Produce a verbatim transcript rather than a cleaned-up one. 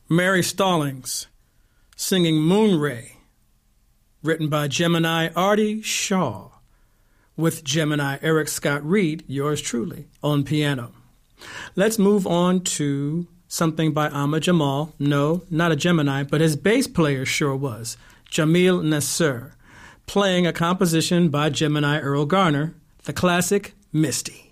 Mary Stallings singing Moonray, written by Gemini Artie Shaw, with Gemini Eric Scott Reed, yours truly, on piano. Let's move on to something by Ahmad Jamal. No, not a Gemini, but his bass player sure was, Jamil Nasser, playing a composition by Gemini Earl Garner, the classic Misty.